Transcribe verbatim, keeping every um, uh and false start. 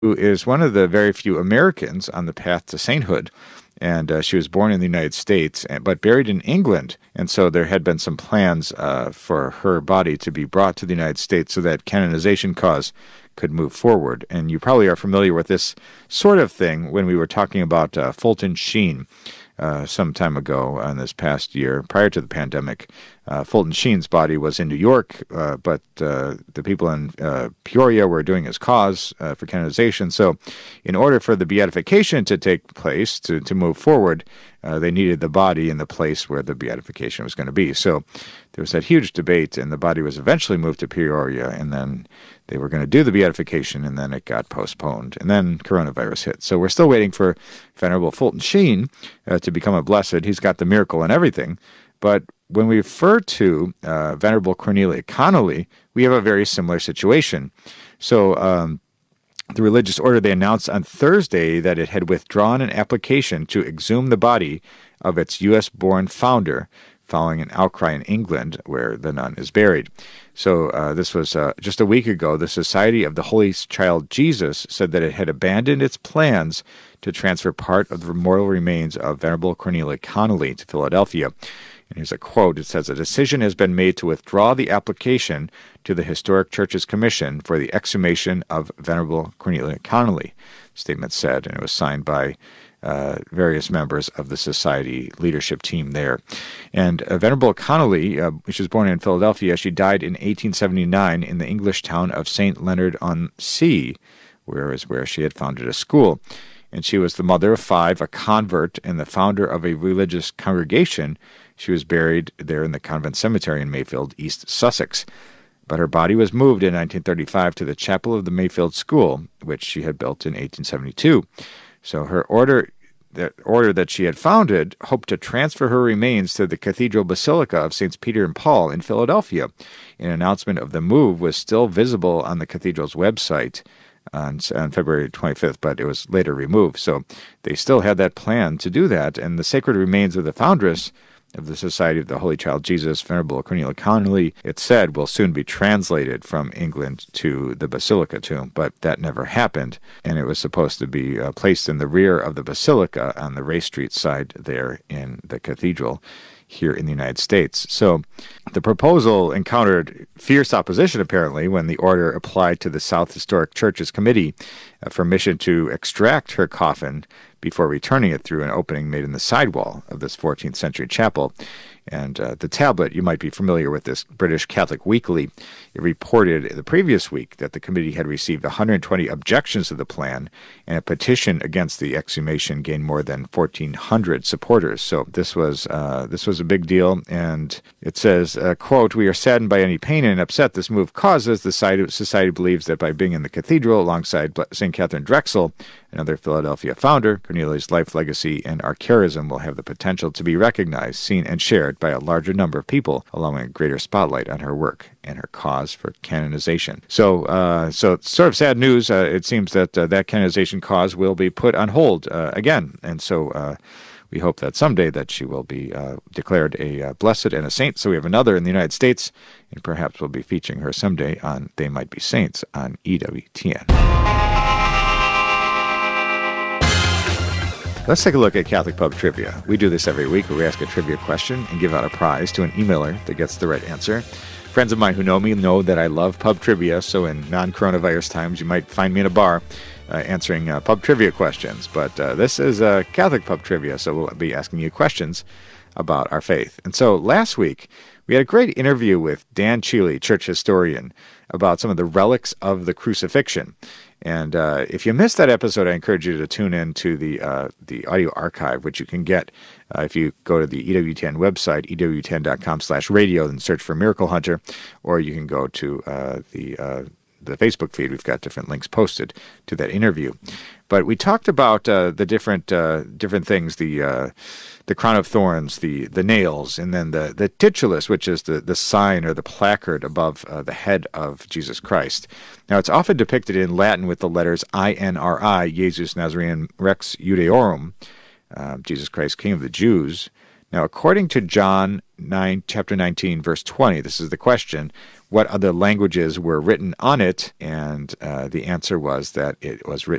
who is one of the very few Americans on the path to sainthood. And uh, she was born in the United States, but buried in England. And so there had been some plans uh, for her body to be brought to the United States so that canonization cause could move forward. And you probably are familiar with this sort of thing when we were talking about uh, Fulton Sheen uh, some time ago in this past year, prior to the pandemic. Uh, Fulton Sheen's body was in New York, uh, but uh, the people in uh, Peoria were doing his cause uh, for canonization. So in order for the beatification to take place, to, to move forward, uh, they needed the body in the place where the beatification was going to be. So there was that huge debate, and the body was eventually moved to Peoria, and then they were going to do the beatification, and then it got postponed. And then coronavirus hit. So we're still waiting for Venerable Fulton Sheen uh, to become a blessed. He's got the miracle and everything. But when we refer to uh, Venerable Cornelia Connolly, we have a very similar situation. So um, the religious order, they announced on Thursday that it had withdrawn an application to exhume the body of its U S-born founder following an outcry in England where the nun is buried. So uh, this was uh, just a week ago. The Society of the Holy Child Jesus said that it had abandoned its plans to transfer part of the mortal remains of Venerable Cornelia Connolly to Philadelphia. And here's a quote. It says, "A decision has been made to withdraw the application to the Historic Churches Commission for the exhumation of Venerable Cornelia Connolly," the statement said, and it was signed by uh, various members of the society leadership team there. And uh, Venerable Connolly, uh, she was born in Philadelphia. She died in eighteen seventy-nine in the English town of Saint Leonard-on-Sea, where is where she had founded a school. And she was the mother of five, a convert, and the founder of a religious congregation. She was buried there in the convent cemetery in Mayfield, East Sussex. But her body was moved in nineteen thirty-five to the chapel of the Mayfield School, which she had built in eighteen seventy-two. So her order, the order that she had founded, hoped to transfer her remains to the Cathedral Basilica of Saints Peter and Paul in Philadelphia. An announcement of the move was still visible on the cathedral's website on, on February twenty-fifth, but it was later removed. So they still had that plan to do that, and the sacred remains of the foundress of the Society of the Holy Child Jesus, Venerable Cornelia Connolly, it said, will soon be translated from England to the Basilica tomb, but that never happened, and it was supposed to be uh, placed in the rear of the Basilica on the Ray Street side there in the cathedral here in the United States. So the proposal encountered fierce opposition, apparently, when the order applied to the South Historic Churches Committee uh, for permission to extract her coffin before returning it through an opening made in the sidewall of this fourteenth century chapel. And uh, the tablet, you might be familiar with this British Catholic Weekly. It reported the previous week that the committee had received one hundred twenty objections to the plan, and a petition against the exhumation gained more than fourteen hundred supporters. So this was uh, this was a big deal, and it says, uh, quote, "We are saddened by any pain and upset this move causes. The Society believes that by being in the cathedral alongside Saint Catherine Drexel, another Philadelphia founder, Cornelia's life, legacy, and our charism will have the potential to be recognized, seen, and shared by a larger number of people, allowing a greater spotlight on her work and her cause for canonization." So, uh, so it's sort of sad news. Uh, it seems that uh, that canonization cause will be put on hold uh, again, and so uh, we hope that someday that she will be uh, declared a uh, blessed and a saint. So we have another in the United States, and perhaps we'll be featuring her someday on They Might Be Saints on E W T N. Let's take a look at Catholic Pub Trivia. We do this every week where we ask a trivia question and give out a prize to an emailer that gets the right answer. Friends of mine who know me know that I love pub trivia, so in non-coronavirus times you might find me in a bar uh, answering uh, pub trivia questions. But uh, this is uh, Catholic Pub Trivia, so we'll be asking you questions about our faith. And so last week we had a great interview with Dan Cheely, church historian, about some of the relics of the crucifixion. And uh, if you missed that episode, I encourage you to tune in to the uh, the audio archive, which you can get uh, if you go to the E W T N website, E W T N dot com slash radio, and search for Miracle Hunter, or you can go to uh, the uh, the Facebook feed. We've got different links posted to that interview. But we talked about uh, the different uh, different things, the uh, the crown of thorns, the the nails, and then the, the titulus, which is the, the sign or the placard above uh, the head of Jesus Christ. Now, it's often depicted in Latin with the letters I N R I, Jesus Nazarene Rex Judeorum, uh, Jesus Christ, King of the Jews. Now, according to John nine, chapter nineteen, verse twenty, this is the question: what other languages were written on it, and uh, the answer was that it was written